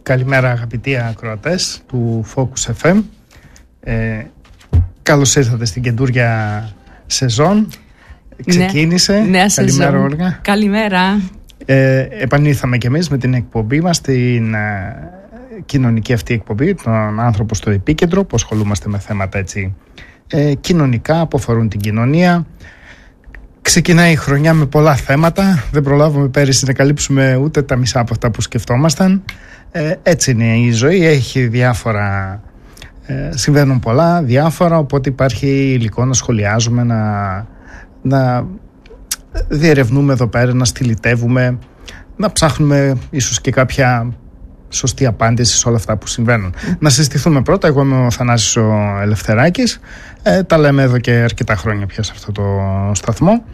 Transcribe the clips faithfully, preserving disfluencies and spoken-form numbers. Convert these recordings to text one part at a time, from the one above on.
Καλημέρα αγαπητοί ακροατές του Focus εφ εμ. ε, Καλώς ήρθατε στην καινούρια σεζόν. Ξεκίνησε. Ναι, νέα Καλημέρα σεζόν. Όλγα. Καλημέρα. ε, Επανήλθαμε κι εμείς με την εκπομπή μας, την ε, κοινωνική αυτή εκπομπή, τον άνθρωπο στο επίκεντρο, που ασχολούμαστε με θέματα έτσι ε, κοινωνικά που αφορούν την κοινωνία. Ξεκινάει η χρονιά με πολλά θέματα. Δεν προλάβαμε πέρυσι να καλύψουμε ούτε τα μισά από αυτά που σκεφτόμασταν. Ε, έτσι είναι η ζωή, έχει διάφορα, ε, συμβαίνουν πολλά, διάφορα, οπότε υπάρχει υλικό να σχολιάζουμε, να, να διερευνούμε εδώ πέρα, να στυλιτεύουμε, να ψάχνουμε ίσως και κάποια σωστή απάντηση σε όλα αυτά που συμβαίνουν. Mm. Να συστηθούμε πρώτα. Εγώ είμαι ο Θανάσης ο Ελευθεράκης. Ε, τα λέμε εδώ και αρκετά χρόνια πια σε αυτό το σταθμό.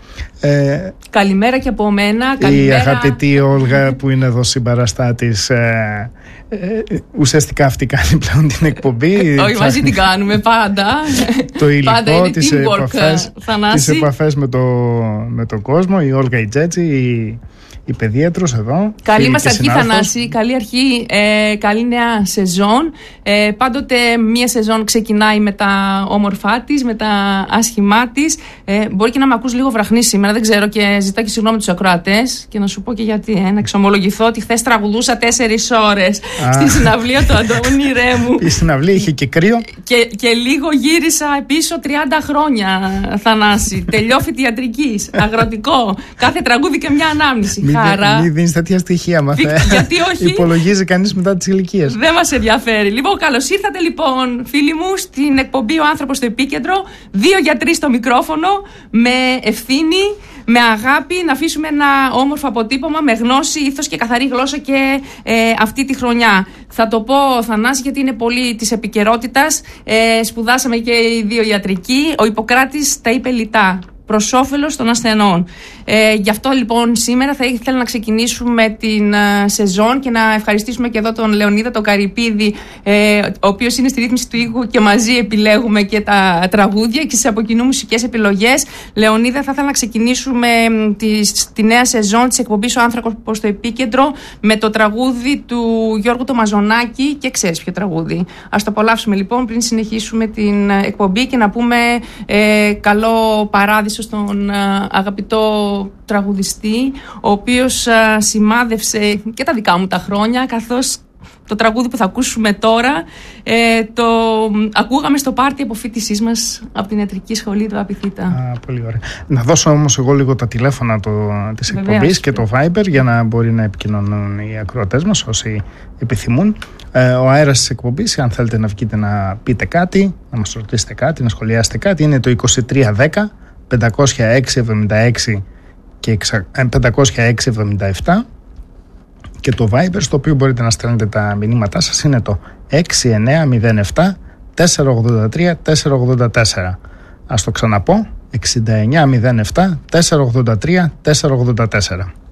Ε, Καλημέρα και από μένα. Η Καλημέρα. αγαπητή Όλγα που είναι εδώ συμπαραστάτης, ε, ε, ουσιαστικά αυτή κάνει πλέον την εκπομπή. Όχι, μαζί την κάνουμε πάντα. Το υλικό, πάντα τις επαφές, τις επαφές με, το, με τον κόσμο. Η Όλγα η Τζέτζη, η η παιδίατρος εδώ. Καλή μας αρχή, Θανάση, καλή αρχή, ε, καλή νέα σεζόν. Ε, πάντοτε μία σεζόν ξεκινάει με τα όμορφά της, με τα άσχημά της. Ε, μπορεί και να με ακούς λίγο βραχνή σήμερα, δεν ξέρω, και ζητάω και συγγνώμη τους ακροατές. Και να σου πω και γιατί, ε, να εξομολογηθώ ότι χθες τραγουδούσα τέσσερις ώρες στη συναυλία του Αντώνη Ρέμου. Η συναυλία είχε και κρύο. Και, και λίγο γύρισα πίσω τριάντα χρόνια, Θανάση. Τελειόφοιτη ιατρικής, αγροτικό. Κάθε τραγούδι και μια ανάμνηση. Μην μη δίνεις τέτοια στοιχεία, μαθέ. Γιατί όχι. Υπολογίζει κανείς μετά τις ηλικίες. Δεν μας ενδιαφέρει. Λοιπόν, καλώς ήρθατε λοιπόν, φίλοι μου, στην εκπομπή Ο Άνθρωπος στο Επίκεντρο. Δύο γιατροί στο μικρόφωνο, με ευθύνη, με αγάπη, να αφήσουμε ένα όμορφο αποτύπωμα με γνώση, ήθος και καθαρή γλώσσα και ε, αυτή τη χρονιά. Θα το πω, Θανάση, γιατί είναι πολύ της επικαιρότητας. Ε, σπουδάσαμε και οι δύο ιατρικοί. Ο Ιπποκράτης τα είπε λιτά. Προς όφελος των ασθενών. Ε, γι' αυτό λοιπόν σήμερα θα ήθελα να ξεκινήσουμε την uh, σεζόν και να ευχαριστήσουμε και εδώ τον Λεωνίδα τον Καρυπίδη, ε, ο οποίος είναι στη ρύθμιση του ήχου και μαζί επιλέγουμε και τα τραγούδια και στις από κοινού μουσικές επιλογές. Λεωνίδα, θα ήθελα να ξεκινήσουμε τη, τη νέα σεζόν της εκπομπής Ο Άνθρωπος στο Επίκεντρο με το τραγούδι του Γιώργου το Μαζονάκη, και ξέρεις ποιο τραγούδι. Ας το απολαύσουμε λοιπόν πριν συνεχίσουμε την εκπομπή και να πούμε ε, καλό παράδεισο στον α, αγαπητό τραγουδιστή, ο οποίος α, σημάδευσε και τα δικά μου τα χρόνια, καθώς το τραγούδι που θα ακούσουμε τώρα ε, το ακούγαμε στο πάρτι αποφοίτησής μας από την ιατρική σχολή του Απιθύτα. Α, πολύ ωραία. Να δώσω όμως εγώ λίγο τα τηλέφωνα το, της εκπομπής και το Viber για να μπορεί να επικοινωνούν οι ακροατές μας όσοι επιθυμούν. Ε, ο αέρας της εκπομπής, αν θέλετε να βγείτε να πείτε κάτι, να μας ρωτήσετε κάτι, να σχολιάσετε κάτι, είναι το είκοσι τρία δέκα πεντακόσια έξι εβδομήντα έξι και πεντακόσια έξι εβδομήντα επτά, και το Viber στο οποίο μπορείτε να στέλνετε τα μηνύματά σας είναι το έξι εννιά μηδέν επτά τέσσερα ογδόντα τρία τέσσερα ογδόντα τέσσερα. Ας το ξαναπώ, έξι εννιά μηδέν επτά τέσσερα ογδόντα τρία τέσσερα ογδόντα τέσσερα.